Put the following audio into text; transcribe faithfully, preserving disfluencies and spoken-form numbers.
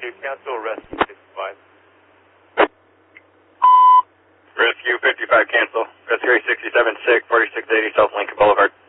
two, cancel Rescue fifty-five. Rescue fifty-five, cancel. Rescue sixty-seven, sick, forty-six eighty South Lincoln Boulevard.